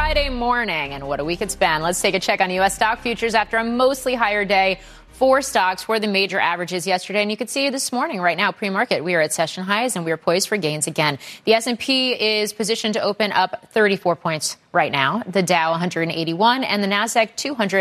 Friday morning, and what a week it's been. Let's take a check on U.S. stock futures after a mostly higher day for stocks for the major averages yesterday. And you can see this morning right now, pre-market, we are at session highs and we are poised for gains again. The S&P is positioned to open up 34 points right now. The Dow 181 and the Nasdaq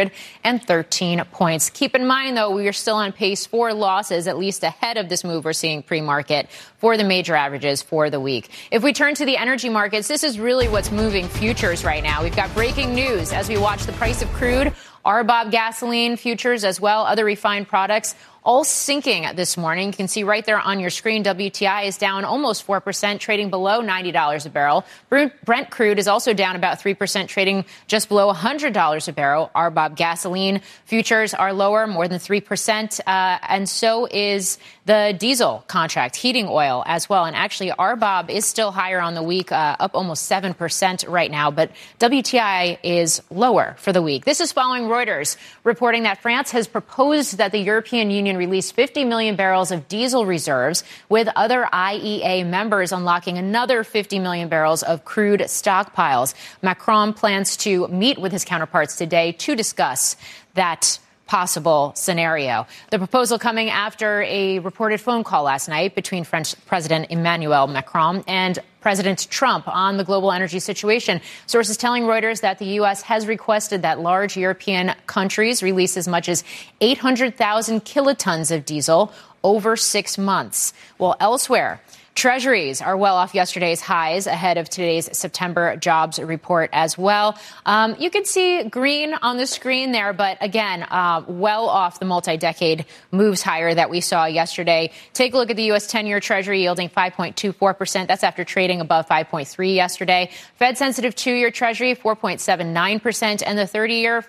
213 points. Keep in mind, though, we are still on pace for losses, at least ahead of this move we're seeing pre-market for the major averages for the week. If we turn to the energy markets, this is really what's moving futures right now. We've got breaking news as we watch the price of crude, RBOB gasoline futures as well, other refined products, all sinking this morning. You can see right there on your screen, WTI is down almost 4%, trading below $90 a barrel. Brent crude is also down about 3%, trading just below $100 a barrel. RBOB gasoline futures are lower, more than 3%, and so is the diesel contract, heating oil as well. And actually, RBOB is still higher on the week, up almost 7% right now, but WTI is lower for the week. This is following Reuters reporting that France has proposed that the European Union release 50 million barrels of diesel reserves, with other IEA members unlocking another 50 million barrels of crude stockpiles. Macron plans to meet with his counterparts today to discuss that possible scenario. The proposal coming after a reported phone call last night between French President Emmanuel Macron and President Trump on the global energy situation. Sources telling Reuters that the U.S. has requested that large European countries release as much as 800,000 kilotons of diesel over 6 months. Well, elsewhere, Treasuries are well off yesterday's highs ahead of today's September jobs report as well. You can see green on the screen there, but again, well off the multi-decade moves higher that we saw yesterday. Take a look at the U.S. 10-year Treasury yielding 5.24%. That's after trading above 5.3 yesterday. Fed-sensitive 2-year Treasury 4.79%, and the 30-year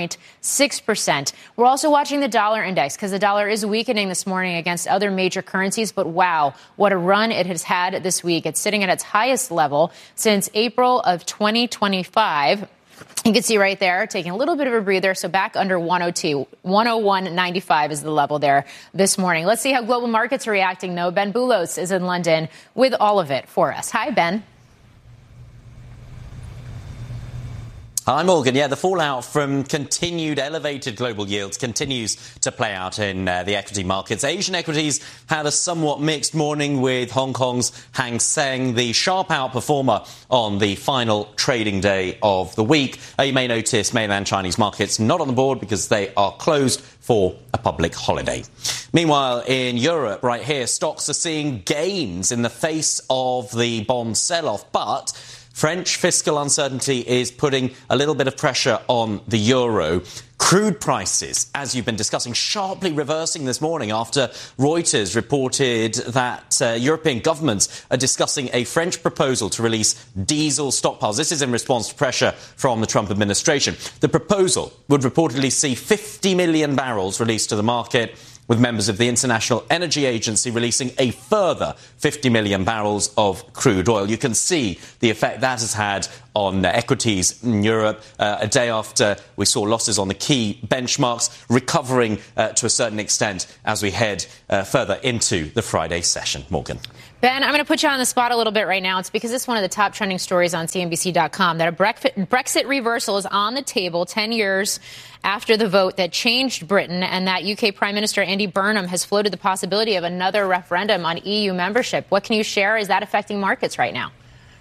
5.6%. We're also watching the dollar index because the dollar is weakening this morning against other major currencies, but wow, what a run it has had this week. It's sitting at its highest level since April of 2025. You can see right there, taking a little bit of a breather, so back under 102. 101.95 is the level there this morning. Let's see how global markets are reacting, though. Ben Boulos is in London with all of it for us. Hi, Ben. Hi, Morgan. Yeah, the fallout from continued elevated global yields continues to play out in the equity markets. Asian equities had a somewhat mixed morning, with Hong Kong's Hang Seng the sharp outperformer on the final trading day of the week. You may notice mainland Chinese markets not on the board because they are closed for a public holiday. Meanwhile, in Europe, right here, stocks are seeing gains in the face of the bond sell-off, but French fiscal uncertainty is putting a little bit of pressure on the euro. Crude prices, as you've been discussing, sharply reversing this morning after Reuters reported that European governments are discussing a French proposal to release diesel stockpiles. This is in response to pressure from the Trump administration. The proposal would reportedly see 50 million barrels released to the market, with members of the International Energy Agency releasing a further 50 million barrels of crude oil. You can see the effect that has had on equities in Europe a day after we saw losses on the key benchmarks, recovering to a certain extent as we head further into the Friday session. Morgan. Ben, I'm going to put you on the spot a little bit right now. It's because it's one of the top trending stories on CNBC.com that a Brexit reversal is on the table 10 years after the vote that changed Britain, and that UK Prime Minister Andy Burnham has floated the possibility of another referendum on EU membership. What can you share? Is that affecting markets right now?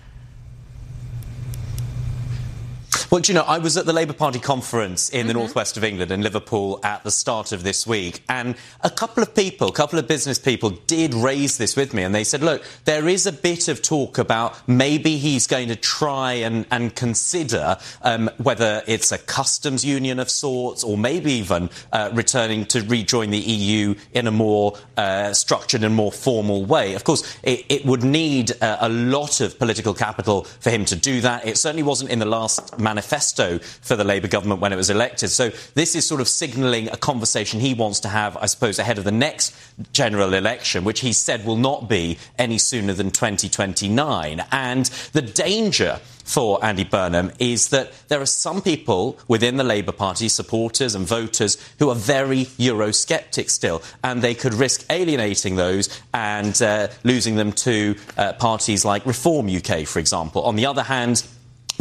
Well, do you know, I was at the Labour Party conference in the northwest of England, in Liverpool, at the start of this week. And a couple of business people did raise this with me. And they said, look, there is a bit of talk about maybe he's going to try and consider whether it's a customs union of sorts, or maybe even returning to rejoin the EU in a more structured and more formal way. Of course, it would need a lot of political capital for him to do that. It certainly wasn't in the last manifesto for the Labour government when it was elected. So this is sort of signalling a conversation he wants to have, I suppose, ahead of the next general election, which he said will not be any sooner than 2029. And the danger for Andy Burnham is that there are some people within the Labour Party, supporters and voters, who are very Eurosceptic still, and they could risk alienating those and losing them to parties like Reform UK, for example. On the other hand,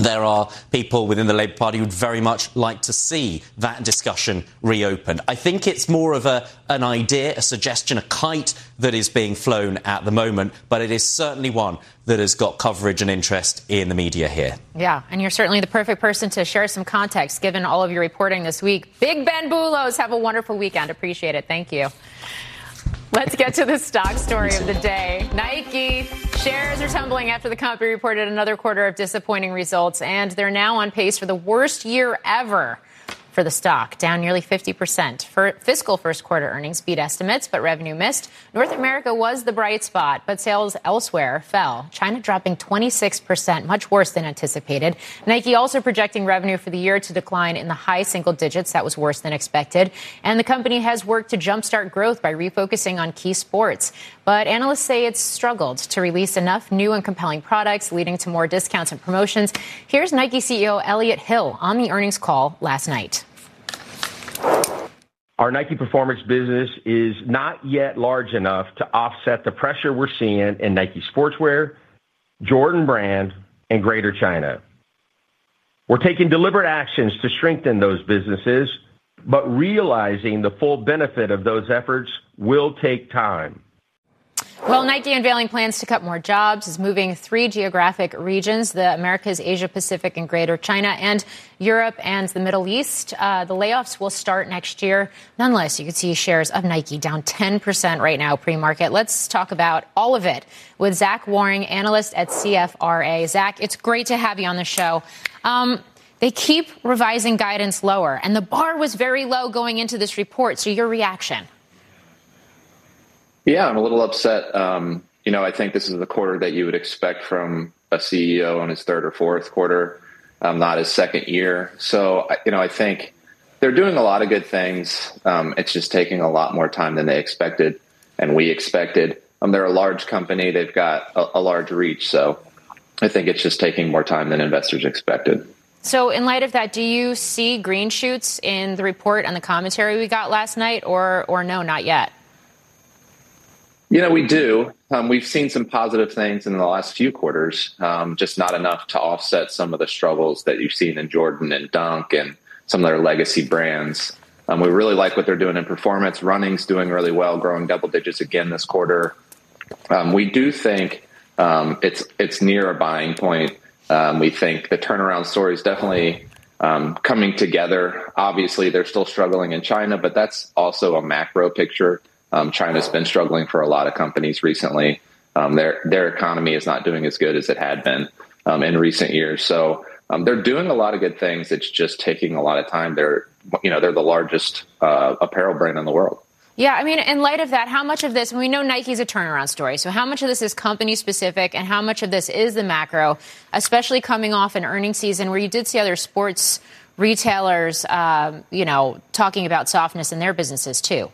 there are people within the Labour Party who would very much like to see that discussion reopened. I think it's more of an idea, a suggestion, a kite that is being flown at the moment, but it is certainly one that has got coverage and interest in the media here. Yeah, and you're certainly the perfect person to share some context, given all of your reporting this week. Big Ben Boulos, have a wonderful weekend. Appreciate it. Thank you. Let's get to the stock story of the day. Nike shares are tumbling after the company reported another quarter of disappointing results, and they're now on pace for the worst year ever for the stock, down nearly 50%. For fiscal first quarter earnings beat estimates, but revenue missed. North America was the bright spot, but sales elsewhere fell. China dropping 26%, much worse than anticipated. Nike also projecting revenue for the year to decline in the high single digits. That was worse than expected. And the company has worked to jumpstart growth by refocusing on key sports. But analysts say it's struggled to release enough new and compelling products, leading to more discounts and promotions. Here's Nike CEO Elliott Hill on the earnings call last night. Our Nike Performance business is not yet large enough to offset the pressure we're seeing in Nike Sportswear, Jordan Brand, and Greater China. We're taking deliberate actions to strengthen those businesses, but realizing the full benefit of those efforts will take time. Well, Nike unveiling plans to cut more jobs, is moving 3 geographic regions, the Americas, Asia Pacific, and Greater China, and Europe and the Middle East. The layoffs will start next year. Nonetheless, you can see shares of Nike down 10% right now pre-market. Let's talk about all of it with Zach Waring, analyst at CFRA. Zach, it's great to have you on the show. They keep revising guidance lower, and the bar was very low going into this report. So your reaction? Yeah, I'm a little upset. I think this is the quarter that you would expect from a CEO in his third or fourth quarter, not his second year. So, I think they're doing a lot of good things. It's just taking a lot more time than they expected and we expected. They're a large company. They've got a large reach. So I think it's just taking more time than investors expected. So in light of that, do you see green shoots in the report and the commentary we got last night or no, not yet? We do. We've seen some positive things in the last few quarters, just not enough to offset some of the struggles that you've seen in Jordan and Dunk and some of their legacy brands. We really like what they're doing in performance. Running's doing really well, growing double digits again this quarter. We do think it's near a buying point. We think the turnaround story is definitely coming together. Obviously, they're still struggling in China, but that's also a macro picture. China's been struggling for a lot of companies recently. Their economy is not doing as good as it had been in recent years. So they're doing a lot of good things. It's just taking a lot of time. They're the largest apparel brand in the world. Yeah, I mean, in light of that, how much of this, and we know Nike's a turnaround story, so how much of this is company specific and how much of this is the macro, especially coming off an earnings season where you did see other sports retailers, talking about softness in their businesses too?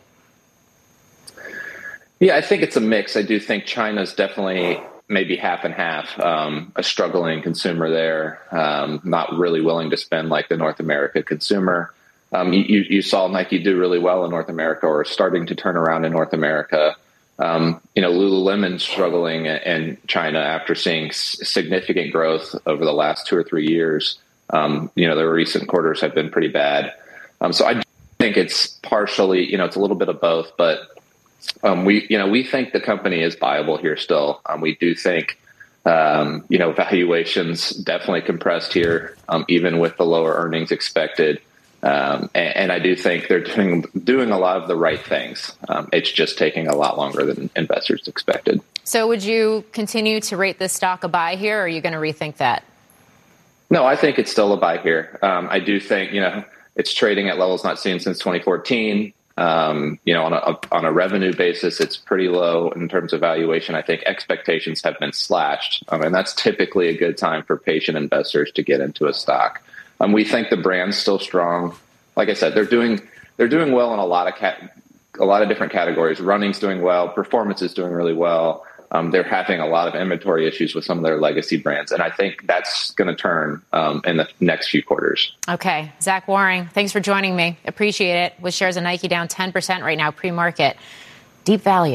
Yeah, I think it's a mix. I do think China's definitely maybe half and half, a struggling consumer there, not really willing to spend like the North America consumer. You saw Nike do really well in North America or starting to turn around in North America. Lululemon's struggling in China after seeing significant growth over the last 2 or 3 years. Their recent quarters have been pretty bad. So I think it's partially, it's a little bit of both, but we think the company is viable here still. We do think, valuations definitely compressed here, even with the lower earnings expected. And I do think they're doing a lot of the right things. It's just taking a lot longer than investors expected. So would you continue to rate this stock a buy here, or are you going to rethink that? No, I think it's still a buy here. I do think, it's trading at levels not seen since 2014. On a revenue basis, it's pretty low in terms of valuation. I think expectations have been slashed, and that's typically a good time for patient investors to get into a stock. We think the brand's still strong. Like I said, they're doing well in a lot of different categories. Running's doing well. Performance is doing really well. They're having a lot of inventory issues with some of their legacy brands, and I think that's going to turn in the next few quarters. Okay. Zach Waring, thanks for joining me. Appreciate it. With shares of Nike down 10% right now, pre-market. Deep value.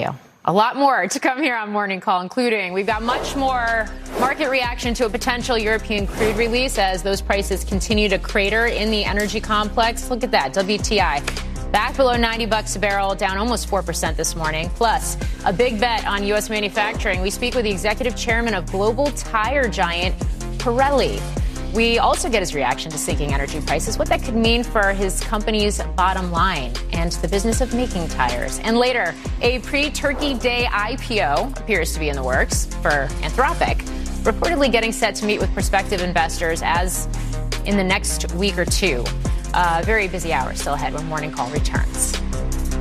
A lot more to come here on Morning Call, including we've got much more market reaction to a potential European crude release as those prices continue to crater in the energy complex. Look at that, WTI back below $90 a barrel, down almost 4% this morning. Plus, a big bet on U.S. manufacturing. We speak with the executive chairman of global tire giant Pirelli. We also get his reaction to sinking energy prices, what that could mean for his company's bottom line and the business of making tires. And later, a pre-Turkey Day IPO appears to be in the works for Anthropic, reportedly getting set to meet with prospective investors as in the next week or two. Very busy hour still ahead when Morning Call returns.